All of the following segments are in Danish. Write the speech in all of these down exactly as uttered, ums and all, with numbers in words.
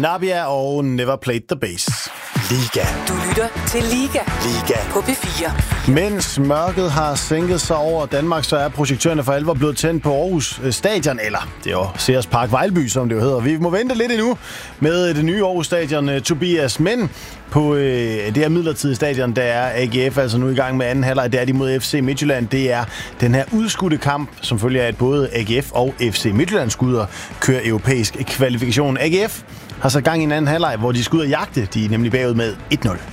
Nabia og Never Played the Bass. Liga. Du lytter til Liga. Liga. På P fire. Mens mørket har sænket sig over Danmark, så er projektørerne for alvor blevet tændt på Aarhus Stadion, eller det er jo Sears Park Vejlby, som det jo hedder. Vi må vente lidt endnu med det nye Aarhus Stadion, Tobias, men på øh, det her midlertidige stadion, der er A G F altså nu i gang med anden halvleg. Det er de mod F C Midtjylland. Det er den her udskudte kamp, som følger af, at både A G F og F C Midtjylland skuder kører europæisk kvalifikation. A G F har så gang i en anden halvleg, hvor de skuder jagte. De er nemlig bagud med et nul.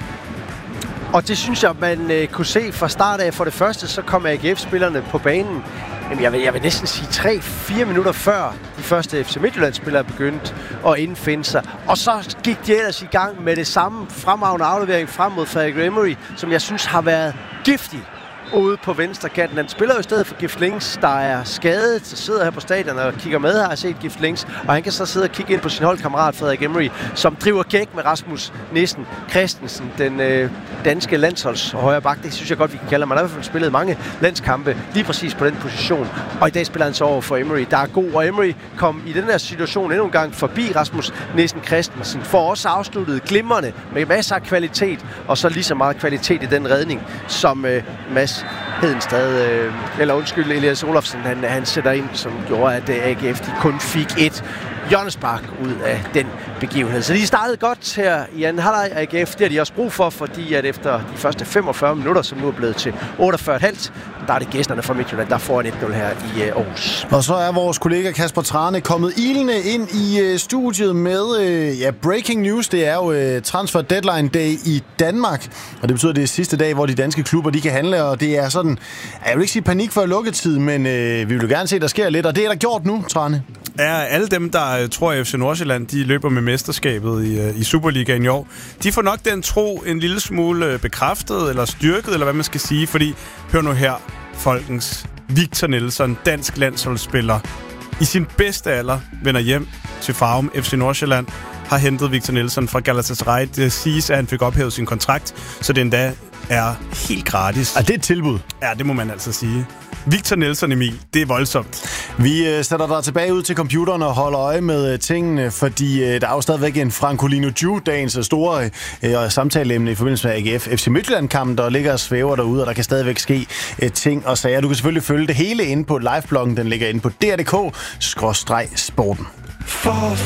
Og det synes jeg, man øh, kunne se fra start af. For det første, så kom A G F-spillerne på banen. Jamen, jeg vil, jeg vil næsten sige tre fire minutter før de første F C Midtjylland-spillere begyndte at indfinde sig. Og så gik de ellers i gang med det samme fremragende aflevering frem mod Frederik Emery, som jeg synes har været giftig ude på venstre kanten. Han spiller jo i stedet for Gift Links, der er skadet, så sidder her på stadion og kigger med, har jeg set Gift Links, og han kan så sidde og kigge ind på sin holdkammerat Frederik Emery, som driver gæk med Rasmus Nissen Christensen, den øh, danske landsholds højre bak. Det synes jeg godt, vi kan kalde ham. Han har i hvert fald spillet mange landskampe lige præcis på den position, og i dag spiller han så over for Emery, der er god, og Emery kom i den her situation endnu en gang forbi Rasmus Nissen Christensen, for også afsluttet glimrende med masser af kvalitet, og så lige så meget kvalitet i den redning, som øh, Mads Hedenstad, øh, eller undskyld, Elias Olofsen, han, han sætter ind, som gjorde, at A G F de kun fik et hjørnespark ud af den begivenhed. Så de startede godt her i anden halvleg af A G F. Det har de også brug for, fordi at efter de første femogfyrre minutter, som nu er blevet til otteogfyrre komma fem, der er det gæsterne fra Midtjylland, der får en et nul her i uh, Aarhus. Og så er vores kollega Kasper Trane kommet ilende ind i uh, studiet med uh, ja, breaking news. Det er jo uh, transfer deadline day i Danmark, og det betyder, at det er sidste dag, hvor de danske klubber de kan handle, og det er sådan, jeg vil ikke sige panik før lukketid, men uh, vi vil jo gerne se, at der sker lidt, og det er der gjort nu, Trane. Ja, alle dem, der tror, at F C Nordsjælland, de løber med mesterskabet i, i Superligaen i år, de får nok den tro en lille smule bekræftet, eller styrket, eller hvad man skal sige, fordi, hør nu her, folkens, Victor Nelsson, dansk landsholdsspiller, i sin bedste alder, vender hjem til Farum. F C Nordsjælland har hentet Victor Nelsson fra Galatasaray. Det siges, at han fik ophævet sin kontrakt, så det endda er helt gratis. Er det et tilbud? Ja, det må man altså sige. Victor Nelsson, Emil, det er voldsomt. Vi øh, sætter dig tilbage ud til computeren og holder øje med øh, tingene, fordi øh, der er jo stadigvæk en Francolino Ju, dagens store øh, samtaleemne i forbindelse med A G F F C Midtjylland-kampen, der ligger og svæver derude, og der kan stadigvæk ske øh, ting og sager. Du kan selvfølgelig følge det hele inde på livebloggen, den ligger inde på d r punktum d k skråstreg sporten. For